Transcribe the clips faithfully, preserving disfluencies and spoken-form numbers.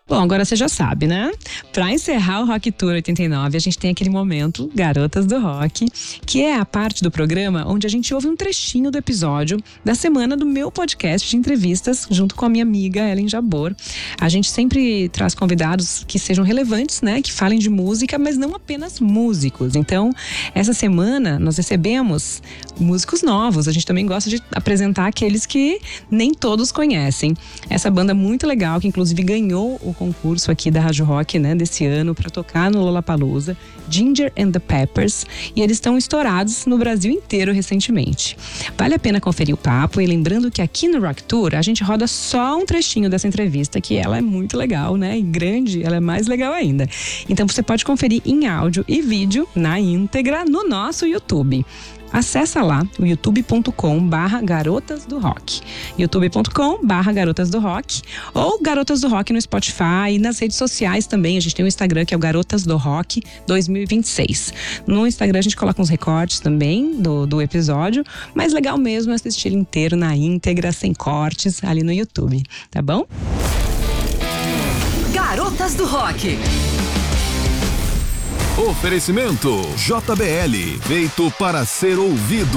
Bom, agora você já sabe, né? Pra encerrar o Rock Tour oitenta e nove, a gente tem aquele momento Garotas do Rock, que é a parte do programa onde a gente ouve um trechinho do episódio da semana do meu podcast de entrevistas, junto com a minha amiga Ellen Jabor. A gente sempre traz convidados que sejam relevantes, né? Que falem de música, mas não apenas músicos. Então, essa semana nós recebemos músicos novos. A gente também gosta de apresentar aqueles que nem todos conhecem. Essa banda muito legal, que inclusive ganhou o concurso aqui da Rádio Rock, né, desse ano, para tocar no Lollapalooza, Ginger and the Peppers, e eles estão estourados no Brasil inteiro recentemente. Vale a pena conferir o papo, e lembrando que aqui no Rock Tour a gente roda só um trechinho dessa entrevista, que ela é muito legal, né, e grande, ela é mais legal ainda. Então você pode conferir em áudio e vídeo na íntegra no nosso YouTube. Acessa lá o youtube ponto com barra garotas do rock, youtube ponto com barra garotas do rock, ou Garotas do Rock no Spotify e nas redes sociais também. A gente tem o Instagram, que é o Garotas do Rock dois mil e vinte e seis. No Instagram a gente coloca uns recortes também do, do episódio, mas legal mesmo é assistir inteiro na íntegra, sem cortes, ali no YouTube, tá bom? Garotas do Rock. Oferecimento J B L, feito para ser ouvido.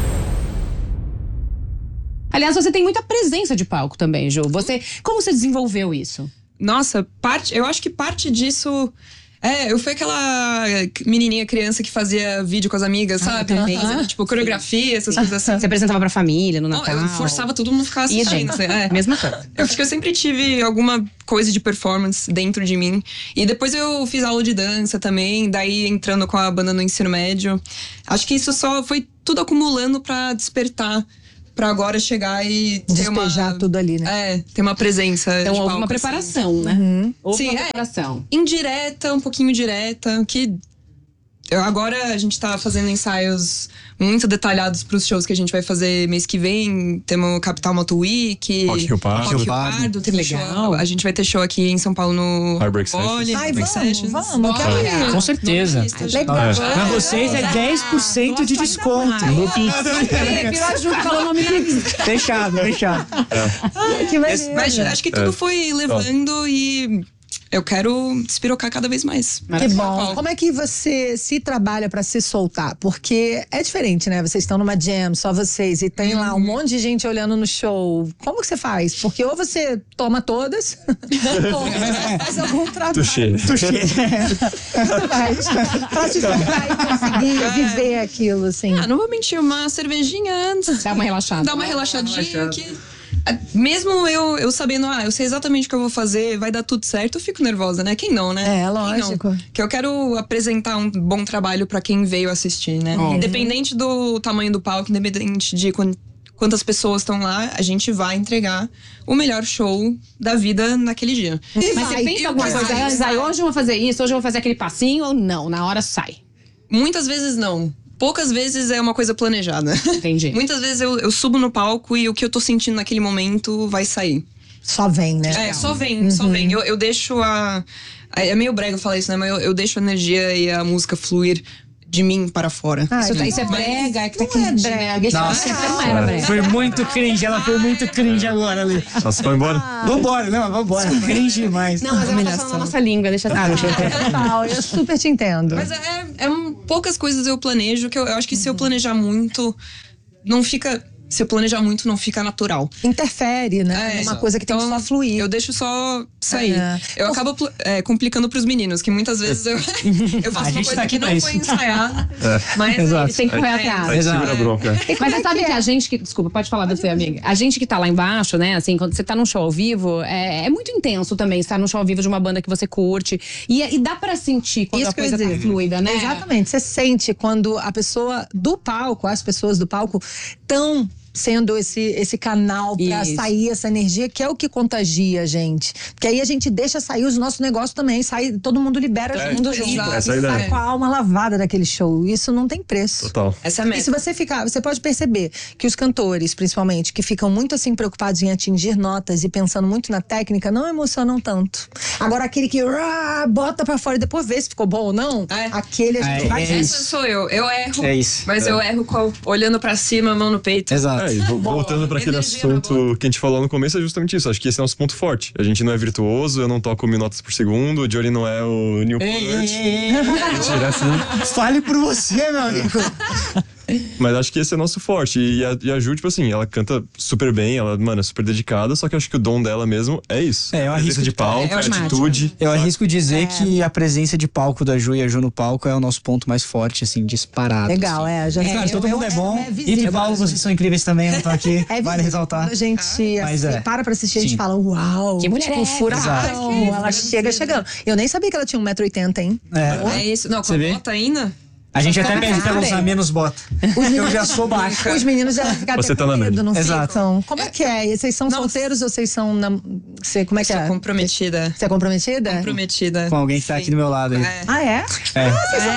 Aliás, você tem muita presença de palco também, Ju. Você, como você desenvolveu isso? Nossa, parte, eu acho que parte disso... É, eu fui aquela menininha criança que fazia vídeo com as amigas, Ah, sabe? também. Fazendo, tipo, coreografia, essas coisas assim. Você apresentava pra família no Não, Natal? eu forçava todo mundo a ficar assistindo. Isso, é. mesma coisa. Eu acho que eu sempre tive alguma coisa de performance dentro de mim. E depois eu fiz aula de dança também, daí entrando com a banda no ensino médio. Acho que isso só foi tudo acumulando pra despertar, pra agora chegar e ter despejar uma, tudo ali, né? É, ter uma presença. Então de houve palco, uma preparação, né? Uhum. Houve Sim, uma é. preparação. Indireta, um pouquinho direta, que eu, agora a gente tá fazendo ensaios muito detalhados pros shows que a gente vai fazer mês que vem. Temos Capital Moto Week, Rock Rio Pardo. Rock Rio Pardo, Que tem legal. show. A gente vai ter show aqui em São Paulo no Heartbreak Poli, Sessions. Ai, Heartbreak vamos, Sessions. vamos, eu quero ir. Com certeza. Legal. É. Pra vocês é dez por cento de desconto no Pix. Virou a Ju que falou o nome dele. Fechado, fechado. Que maneiro. Mas acho que tudo É. foi levando e eu quero despirocar cada vez mais. Que bom. Como é que você se trabalha pra se soltar? Porque é diferente, né? Vocês estão numa jam, só vocês, e tem lá um monte de gente olhando no show. Como que você faz? Porque ou você toma todas, ou você faz algum trabalho. Tuxê. Faz pra te soltar e conseguir viver aquilo, assim. Ah, não vou mentir, uma cervejinha antes. Dá uma relaxada. Dá uma relaxadinha aqui. Mesmo eu, eu sabendo, ah, eu sei exatamente o que eu vou fazer, vai dar tudo certo, eu fico nervosa, né? Quem não, né? É, Quem lógico. não? Que eu quero apresentar um bom trabalho pra quem veio assistir, né? Uhum. Independente do tamanho do palco, independente de quan- quantas pessoas estão lá, a gente vai entregar o melhor show da vida naquele dia. E Mas vai. você pensa eu alguma vai, coisa antes? vai. Aí hoje eu vou fazer isso, hoje eu vou fazer aquele passinho ou não? Na hora sai. Muitas vezes não. Poucas vezes é uma coisa planejada. Entendi. Muitas vezes eu, eu subo no palco e o que eu tô sentindo naquele momento vai sair. Só vem, né? É, só vem, só vem. Eu, eu deixo a... É meio brega falar isso, né? Mas eu, eu deixo a energia e a música fluir de mim para fora. Ah, Isso, tá- não isso é brega, é que tá Não é quente. brega, isso Nossa, é não era brega. Foi muito cringe, ela foi muito cringe agora ali. Nossa, vai embora? Vambora, não, vambora. Cringe demais. Não, mas ela tá falando na nossa língua, deixa ah, deixa eu Total, eu super te entendo. Mas é, é um- poucas coisas eu planejo, que eu, eu acho que se eu planejar muito, não fica... Se eu planejar muito, não fica natural. Interfere, né? É, É uma coisa que tem que então, só fluir. Eu deixo só sair. É. Eu acabo pl- é, complicando pros meninos, que muitas vezes eu, eu faço A uma gente coisa tá aqui que pra não isso. foi ensaiada. Mas Exato. Eles têm que correr É, atrás. Aí segura a bronca. Mas você sabe que a gente que. Desculpa, pode falar da sua amiga. A gente que tá lá embaixo, né? Assim, quando você tá num show ao vivo, é, é muito intenso também estar num show ao vivo de uma banda que você curte. E, e dá pra sentir quando Isso a que eu ia coisa tá dizer. fluida, né? Exatamente. Você sente quando a pessoa do palco, as pessoas do palco, estão sendo esse, esse canal pra Isso. sair essa energia, que é o que contagia a gente. Porque aí a gente deixa sair os nossos negócios também, sai, todo mundo libera, É, todo mundo junto. exato. Essa é a E sai ideia. com a alma lavada daquele show. Isso não tem preço. Total. Essa é a E meta. se você ficar, você pode perceber que os cantores, principalmente, que ficam muito assim preocupados em atingir notas e pensando muito na técnica, não emocionam tanto. Agora aquele que rá, bota pra fora e depois vê se ficou bom ou não, É. aquele a gente É, vai. é Essa isso. sou eu. Eu erro. É isso. Mas eu erro com, olhando pra cima, mão no peito. Exato. É, e vo- voltando pra aquele Energia assunto que a gente falou no começo, é justamente isso. Acho que esse é nosso ponto forte. A gente não é virtuoso, eu não toco mil notas por segundo, o Johnny não é o Newport. Mentira, assim. Fale por você, meu amigo. Mas acho que esse é o nosso forte. E a, e a Ju, tipo assim, ela canta super bem, ela, mano, é super dedicada, só que eu acho que o dom dela mesmo é isso. É, eu a arrisco presença de de- palco, é, a eu acho atitude. Eu arrisco dizer que a presença de palco da Ju e a Ju no palco é o nosso ponto mais forte, assim, disparado. Legal, assim. é. Já Mas, claro, eu- todo eu- mundo é bom. é e visível. de Paulo, vocês são incríveis também, não tô aqui. É vale visível. ressaltar. Quando a gente Mas assim, é. para pra assistir, a gente Sim. fala, uau, Que mulher tipo, é furacão. essa? Ela chega chegando. Eu nem sabia que ela tinha um metro e oitenta, hein? É. É isso. Não, com Você a vê? bota ainda? A gente até Caraca. pede pra ela usar menos bota. Eu já sou baixo. Os meninos devem ficar Você até tá com na medo, média. não Exato. ficam? Como é que é? E vocês são Nossa. solteiros ou vocês são... nam- Você, como é que Sou é? comprometida. Você é comprometida? Comprometida. Com alguém que tá aqui do meu lado aí. É. Ah, é? É.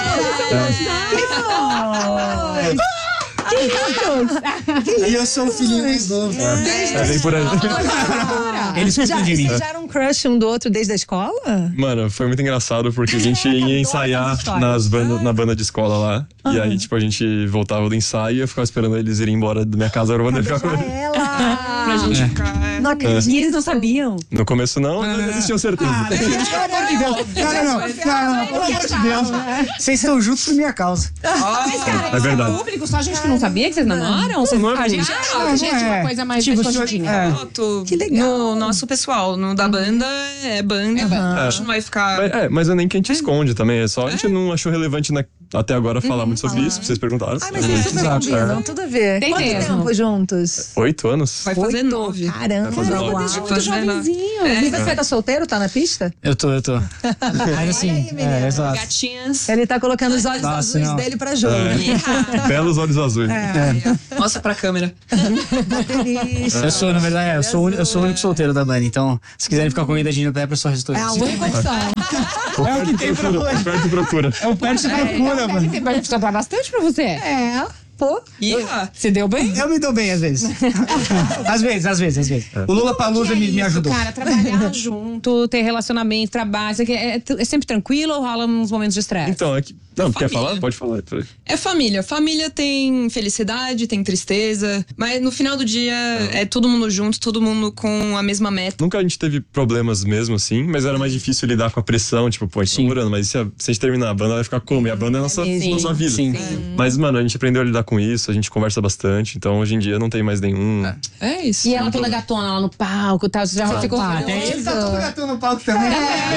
E eu sou o filhinho mais novo. É bem por aí. Eles Já, cuidam de mim. vocês já eram crush um do outro desde a escola? Mano, foi muito engraçado porque a gente ia ensaiar nas banda, na banda de escola lá. E aí, tipo, a gente voltava do ensaio e eu ficava esperando eles irem embora da minha casa pra poder ficar com Já eles. ela! Pra gente ficar. Não acredito. E eles não sabiam. No começo não, mas eles tinham certeza. Pelo amor de Deus. Não, não, não. Não, não, pelo amor de Deus. Vocês estão juntos por minha causa. Mas, cara, É verdade. público, só a gente que não sabia que vocês namoram? Vocês, Não é a gente público. a gente é uma É. coisa mais Tipo, escondidinha. é. Foto Que legal. no nosso pessoal. No da banda é banda. A gente não vai ficar. Mas, é, mas é nem que a gente esconde também. É só a gente não achou relevante na- até agora falar muito sobre isso, que vocês perguntaram. Ai, mas vocês super Exato, combinam, tudo a ver. Tem Quanto mesmo. tempo juntos? Oito anos? Vai fazer Oito? nove. Caramba, Vai fazer nove. uau. Vai fazer nove. E você tá solteiro? Tá na pista? Eu tô, eu tô. Mas assim, é, exato. Gatinhas. Ele tá colocando os olhos Nossa, azuis não. dele pra jogo. Belos olhos azuis. Mostra pra câmera. Delícia. Eu sou, na verdade, é, eu sou, o uni- eu sou o único solteiro da banda, então se quiserem ficar comigo da Gina Pepper, eu só restou É a isso. única opção. É o que tem pra hoje. Oferta e procura. É o perto de procura, mano. Tem pra sobrar bastante pra você. É, pô. Ia. Você deu bem? Eu me dou bem às vezes. Às vezes, às vezes, às vezes. O Lula Palusa me, me ajudou. Cara, trabalhar junto, ter relacionamento, trabalho, isso aqui é, é sempre tranquilo ou rola uns momentos de estresse? Então, é que. Não, quer Família. falar? Pode falar. É família. Família tem felicidade, tem tristeza. Mas no final do dia é todo mundo junto, todo mundo com a mesma meta. Nunca a gente teve problemas mesmo assim, mas era mais difícil lidar com a pressão, tipo, pô, a gente tá namorando, mas se a, se a gente terminar, a banda vai ficar como? E a banda é a nossa, Sim. nossa vida. Sim. Mas, mano, a gente aprendeu a lidar com isso, a gente conversa bastante, então hoje em dia não tem mais nenhum. É isso. E ela toda gatona lá no palco e tal, você já ficou Tá, feliz? tem tá todo gatão no palco também.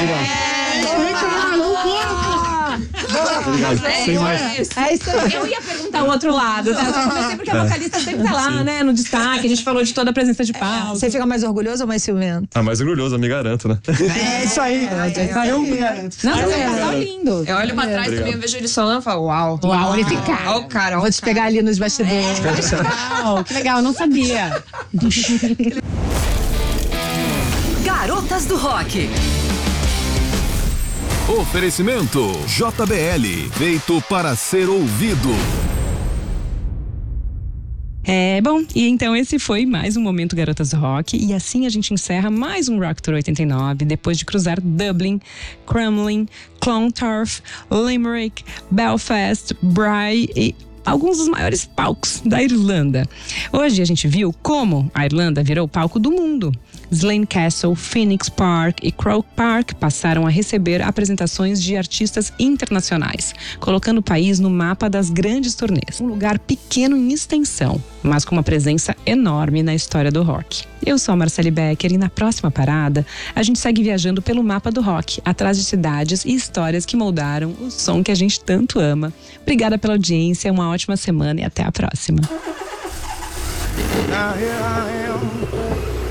Obrigado. Sem mais. É isso aí. Eu ia perguntar o outro lado, tá? Eu só comecei porque a vocalista sempre tá lá, né, no destaque. A gente falou de toda a presença de palco. Você fica mais orgulhoso ou mais ciumento? Ah, mais orgulhoso, me garanto, né? É isso aí. Eu me garanto. Não, mas é um casal lindo. Eu olho pra trás Obrigado. também, eu vejo ele solando e falo, uau. Uau, olha esse cara. Olha o cara, Vou olha te pegar ali nos bastidores. Uau, que legal, eu não sabia. Garotas do Rock. Oferecimento J B L, feito para ser ouvido. É, bom, e então esse foi mais um Momento Garotas do Rock. E assim a gente encerra mais um Rock Tour oitenta e nove, depois de cruzar Dublin, Crumlin, Clontarf, Limerick, Belfast, Bray e alguns dos maiores palcos da Irlanda. Hoje a gente viu como a Irlanda virou o palco do mundo. Slane Castle, Phoenix Park e Croke Park passaram a receber apresentações de artistas internacionais, colocando o país no mapa das grandes turnês. Um lugar pequeno em extensão, mas com uma presença enorme na história do rock. Eu sou a Marcele Becker e na próxima parada a gente segue viajando pelo mapa do rock, atrás de cidades e histórias que moldaram o som que a gente tanto ama. Obrigada pela audiência, uma ótima semana e até a próxima. Now here I am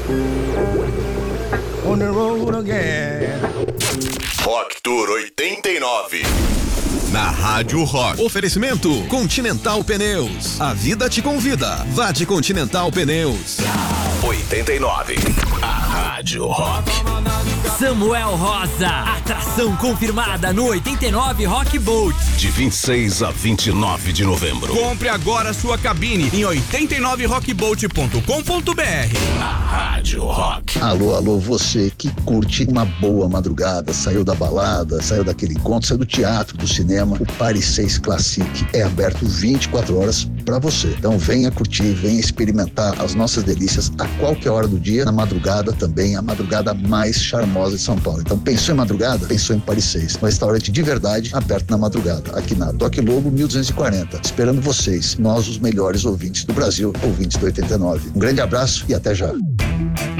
on the road again. Rock Tour oitenta e nove. Na Rádio Rock. Oferecimento Continental Pneus. A vida te convida. Vá de Continental Pneus. oitenta e nove. A Rádio Rock. Samuel Rosa, atração confirmada no oitenta e nove Rock Boat. De vinte e seis a vinte e nove de novembro. Compre agora sua cabine em oitenta e nove rock boat ponto com ponto b r. Na Rádio Rock. Alô, alô, você que curte uma boa madrugada, saiu da balada, saiu daquele encontro, saiu do teatro, do cinema, o Paris seis Classic é aberto vinte e quatro horas para você. Então venha curtir, venha experimentar as nossas delícias a qualquer hora do dia, na madrugada também, a madrugada mais charmosa de São Paulo. Então pensou em madrugada? Pensou em Paris seis. Um restaurante de verdade aberto na madrugada, aqui na Doc Lobo mil duzentos e quarenta. Esperando vocês, nós os melhores ouvintes do Brasil, ouvintes do oitenta e nove. Um grande abraço e até já.